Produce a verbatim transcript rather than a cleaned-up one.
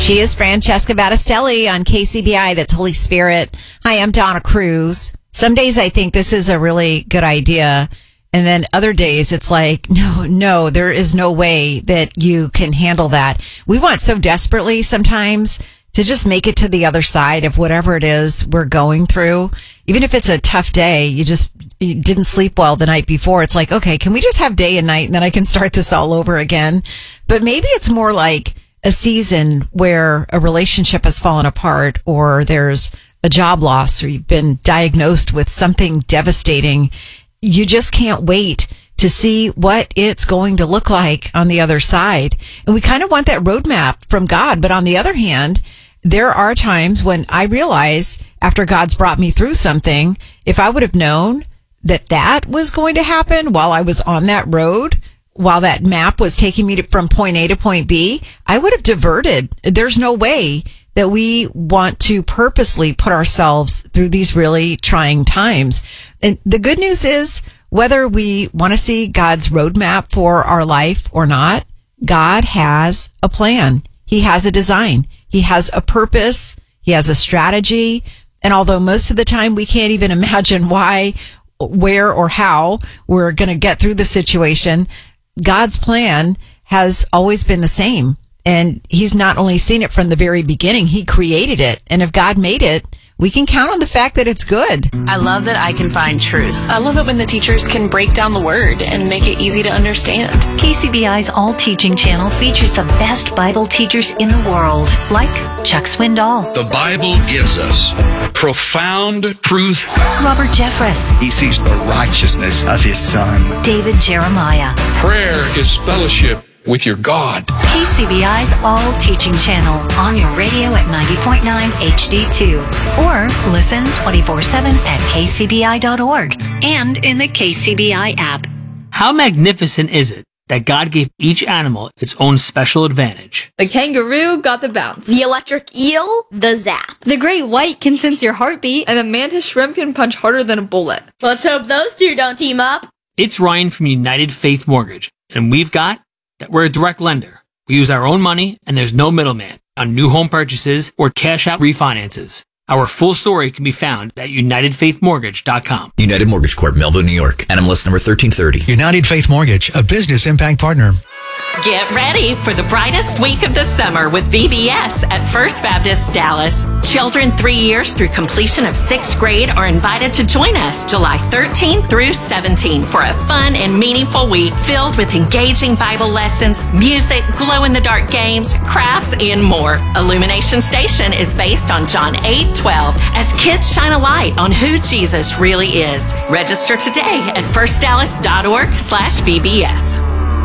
She is Francesca Battistelli on K C B I. That's Holy Spirit. Hi, I'm Donna Cruz. Some days I think this is a really good idea. And then other days it's like, no, no, there is no way that you can handle that. We want so desperately sometimes to just make it to the other side of whatever it is we're going through. Even if it's a tough day, you just you didn't sleep well the night before. It's like, okay, can we just have day and night and then I can start this all over again? But maybe it's more like a season where a relationship has fallen apart, or there's a job loss, or you've been diagnosed with something devastating. You just can't wait to see what it's going to look like on the other side. And we kind of want that roadmap from God. But on the other hand, there are times when I realize after God's brought me through something, if I would have known that that was going to happen while I was on that road, while that map was taking me to, from point A to point B, I would have diverted. There's no way that we want to purposely put ourselves through these really trying times. And the good news is, whether we want to see God's roadmap for our life or not, God has a plan. He has a design. He has a purpose. He has a strategy. And although most of the time we can't even imagine why, where, or how we're going to get through the situation, God's plan has always been the same. And he's not only seen it from the very beginning, he created it. And if God made it, we can count on the fact that it's good. I love that I can find truth. I love it when the teachers can break down the word and make it easy to understand. K C B I's All Teaching channel features the best Bible teachers in the world, like Chuck Swindoll. The Bible gives us profound truth. Robert Jeffress. He sees the righteousness of his Son. David Jeremiah. Prayer is fellowship with your God. K C B I's All Teaching channel on your radio at ninety point nine H D two. Or listen twenty-four seven at k c b i dot org and in the K C B I app. How magnificent is it that God gave each animal its own special advantage? The kangaroo got the bounce. The electric eel, the zap. The great white can sense your heartbeat. And the mantis shrimp can punch harder than a bullet. Let's hope those two don't team up. It's Ryan from United Faith Mortgage, and we've got that we're a direct lender. We use our own money, and there's no middleman on new home purchases or cash out refinances. Our full story can be found at united faith mortgage dot com. United Mortgage Corp, Melville, New York. N M L S number thirteen thirty. United Faith Mortgage, a business impact partner. Get ready for the brightest week of the summer with V B S at First Baptist Dallas. Children three years through completion of sixth grade are invited to join us July thirteenth through seventeenth for a fun and meaningful week filled with engaging Bible lessons, music, glow-in-the-dark games, crafts, and more. Illumination Station is based on John eight twelve as kids shine a light on who Jesus really is. Register today at first dallas dot org slash V B S.